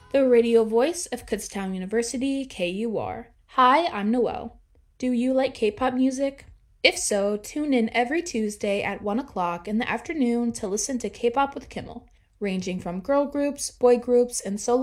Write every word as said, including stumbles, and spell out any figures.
the radio voice of Kutztown University, K U R. Hi, I'm Noelle. Do you like K-pop music? If so, tune in every Tuesday at one o'clock in the afternoon to listen to K-pop with Kimmel, ranging from girl groups, boy groups, and solo